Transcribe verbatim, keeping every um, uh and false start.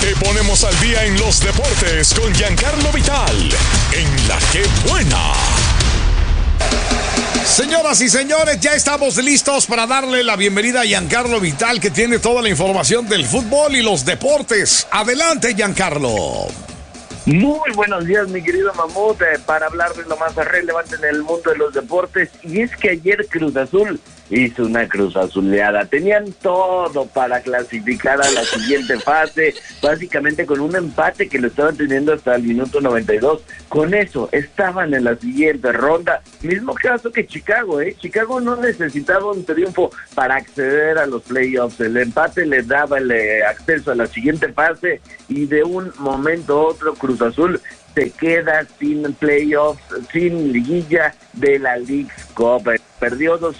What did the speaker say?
Te ponemos al día en los deportes con Giancarlo Vital, en La Que Buena. Señoras y señores, ya estamos listos para darle la bienvenida a Giancarlo Vital, que tiene toda la información del fútbol y los deportes. Adelante, Giancarlo. Muy buenos días, mi querido Mamut, eh, para hablar de lo más relevante en el mundo de los deportes. Y es que ayer Cruz Azul hizo una Cruz Azuleada. Tenían todo para clasificar a la siguiente fase, básicamente con un empate que lo estaban teniendo hasta el minuto noventa y dos. Con eso estaban en la siguiente ronda. Mismo caso que Chicago, ¿eh? Chicago no necesitaba un triunfo para acceder a los playoffs. El empate le daba el eh, acceso a la siguiente fase y de un momento a otro Cruz Azul se queda sin playoffs, sin liguilla de la Leagues Cup. Perdió dos